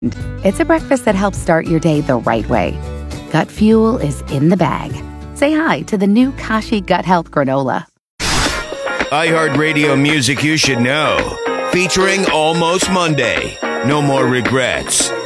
It's a breakfast that helps start your day the right way. Gut Fuel is in the bag. Say hi to the new Kashi Gut Health Granola. iHeartRadio music you should know. Featuring Almost Monday. No more regrets.